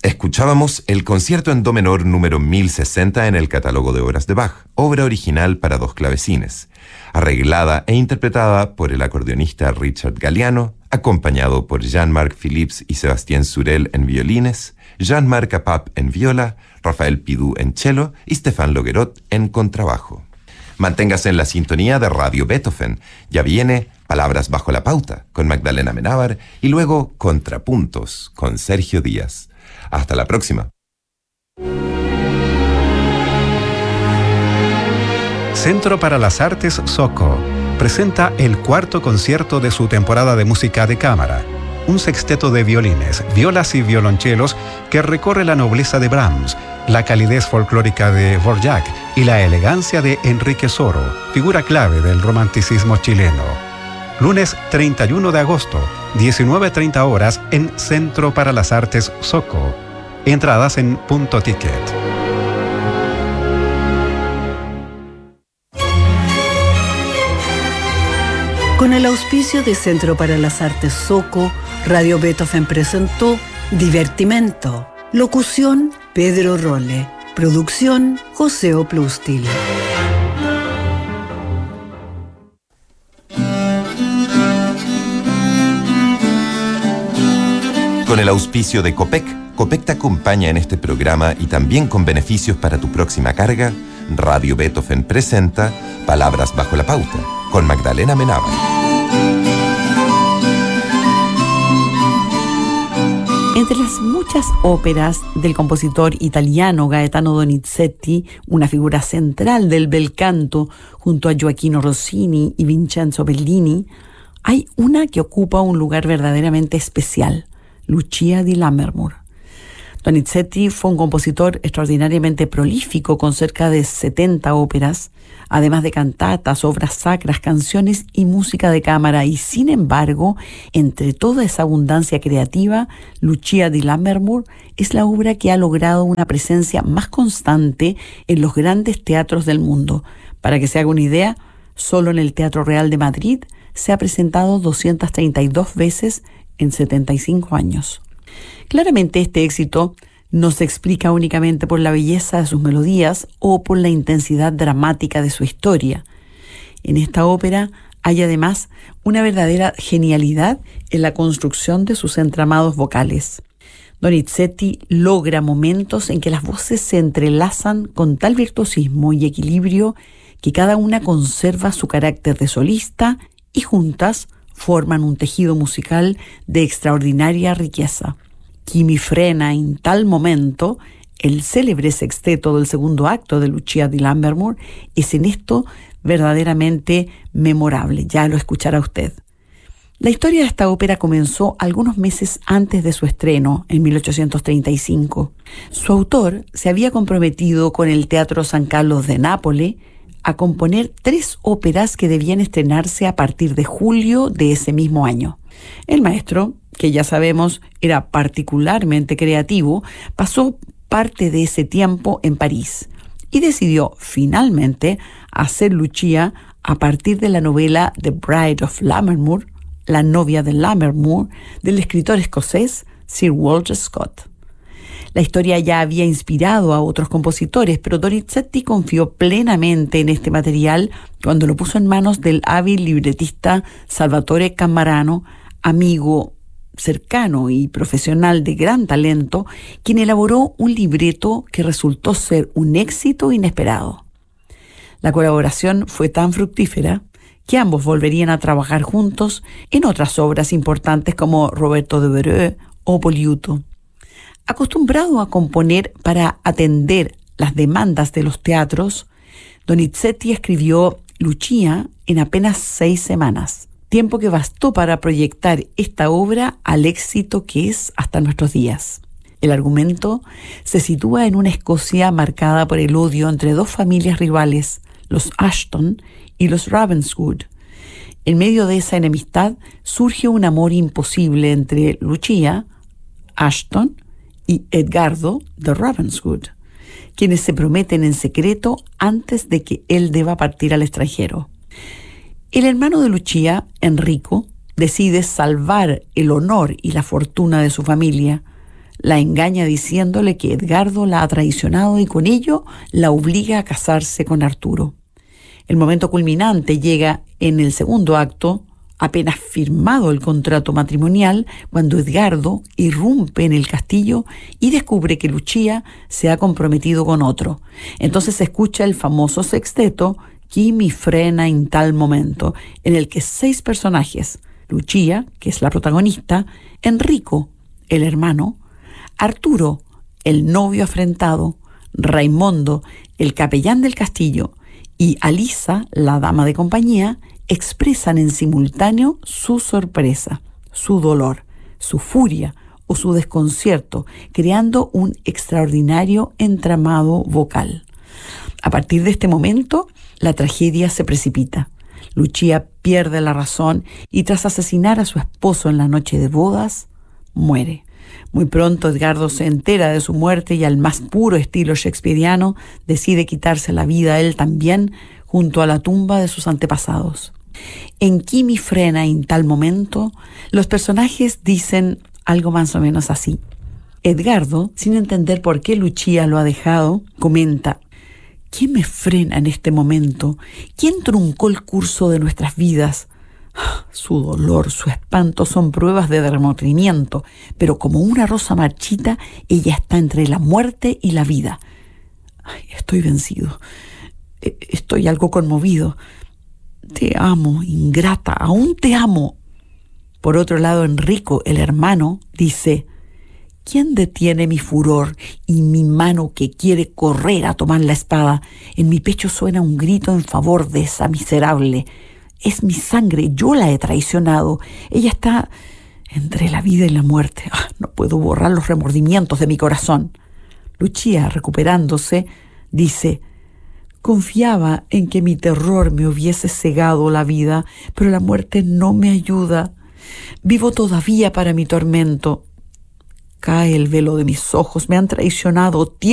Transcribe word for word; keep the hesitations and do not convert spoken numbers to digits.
Escuchábamos el concierto en do menor número mil sesenta en el catálogo de obras de Bach, obra original para dos clavecines, arreglada e interpretada por el acordeonista Richard Galliano, acompañado por Jean-Marc Philips y Sébastien Surel en violines, Jean-Marc Apap en viola, Rafael Pidou en cello y Stéphane Loguerot en contrabajo. Manténgase en la sintonía de Radio Beethoven. Ya viene Palabras bajo la pauta con Magdalena Amenábar y luego Contrapuntos con Sergio Díaz. Hasta la próxima. Centro para las Artes Soco presenta el cuarto concierto de su temporada de música de cámara. Un sexteto de violines, violas y violonchelos que recorre la nobleza de Brahms, la calidez folclórica de Dvorak y la elegancia de Enrique Soro, figura clave del romanticismo chileno. Lunes treinta y uno de agosto, diecinueve treinta horas en Centro para las Artes Soco. Entradas en Punto Ticket. Con el auspicio de Centro para las Artes Soco, Radio Beethoven presentó Divertimento. Locución, Pedro Rolle. Producción, José Oplustil. Con el auspicio de Copec, Copec te acompaña en este programa y también con beneficios para tu próxima carga. Radio Beethoven presenta Palabras bajo la pauta con Magdalena Amenábar. Entre las muchas óperas del compositor italiano Gaetano Donizetti, una figura central del bel canto junto a Gioacchino Rossini y Vincenzo Bellini, hay una que ocupa un lugar verdaderamente especial: Lucia di Lammermoor. Donizetti fue un compositor extraordinariamente prolífico con cerca de setenta óperas, además de cantatas, obras sacras, canciones y música de cámara. Y sin embargo, entre toda esa abundancia creativa, Lucia di Lammermoor es la obra que ha logrado una presencia más constante en los grandes teatros del mundo. Para que se haga una idea, solo en el Teatro Real de Madrid se ha presentado doscientas treinta y dos veces en setenta y cinco años. Claramente este éxito no se explica únicamente por la belleza de sus melodías o por la intensidad dramática de su historia. En esta ópera hay además una verdadera genialidad en la construcción de sus entramados vocales. Donizetti logra momentos en que las voces se entrelazan con tal virtuosismo y equilibrio que cada una conserva su carácter de solista y juntas forman un tejido musical de extraordinaria riqueza. Chi mi frena in tal momento, el célebre sexteto del segundo acto de Lucia di Lammermoor, es en esto verdaderamente memorable. Ya lo escuchará usted. La historia de esta ópera comenzó algunos meses antes de su estreno, en mil ochocientos treinta y cinco. Su autor se había comprometido con el Teatro San Carlos de Nápoles a componer tres óperas que debían estrenarse a partir de julio de ese mismo año. El maestro, que ya sabemos era particularmente creativo, pasó parte de ese tiempo en París y decidió finalmente hacer Lucia a partir de la novela The Bride of Lammermoor, La novia de Lammermoor, del escritor escocés Sir Walter Scott. La historia ya había inspirado a otros compositores, pero Donizetti confió plenamente en este material cuando lo puso en manos del hábil libretista Salvatore Cammarano, amigo cercano y profesional de gran talento, quien elaboró un libreto que resultó ser un éxito inesperado. La colaboración fue tan fructífera que ambos volverían a trabajar juntos en otras obras importantes como Roberto Devereux o Poliuto. Acostumbrado a componer para atender las demandas de los teatros, Donizetti escribió Lucia en apenas seis semanas, tiempo que bastó para proyectar esta obra al éxito que es hasta nuestros días. El argumento se sitúa en una Escocia marcada por el odio entre dos familias rivales, los Ashton y los Ravenswood. En medio de esa enemistad surge un amor imposible entre Lucia, Ashton, y Edgardo de Ravenswood, quienes se prometen en secreto antes de que él deba partir al extranjero. El hermano de Lucia, Enrico, decide salvar el honor y la fortuna de su familia. La engaña diciéndole que Edgardo la ha traicionado y con ello la obliga a casarse con Arturo. El momento culminante llega en el segundo acto, apenas firmado el contrato matrimonial, cuando Edgardo irrumpe en el castillo y descubre que Lucia se ha comprometido con otro. Entonces se escucha el famoso sexteto Chi mi frena in tal momento, en el que seis personajes, Lucia, que es la protagonista, Enrico, el hermano, Arturo, el novio afrentado, Raimondo, el capellán del castillo, y Alisa, la dama de compañía, expresan en simultáneo su sorpresa, su dolor, su furia o su desconcierto, creando un extraordinario entramado vocal. A partir de este momento, la tragedia se precipita. Lucia pierde la razón y tras asesinar a su esposo en la noche de bodas, muere. Muy pronto Edgardo se entera de su muerte y al más puro estilo shakespeariano decide quitarse la vida él también junto a la tumba de sus antepasados. En Chi mi frena in tal momento, los personajes dicen algo más o menos así. Edgardo, sin entender por qué Lucia lo ha dejado, comenta: ¿quién me frena en este momento? ¿Quién truncó el curso de nuestras vidas? Su dolor, su espanto son pruebas de remordimiento, pero como una rosa marchita, ella está entre la muerte y la vida. Ay, estoy vencido. Estoy algo conmovido. Te amo, ingrata, aún te amo. Por otro lado, Enrico, el hermano, dice: ¿quién detiene mi furor y mi mano que quiere correr a tomar la espada? En mi pecho suena un grito en favor de esa miserable. Es mi sangre, yo la he traicionado. Ella está entre la vida y la muerte. Ah, no puedo borrar los remordimientos de mi corazón. Lucia, recuperándose, dice: confiaba en que mi terror me hubiese cegado la vida, pero la muerte no me ayuda. Vivo todavía para mi tormento. Cae el velo de mis ojos, me han traicionado.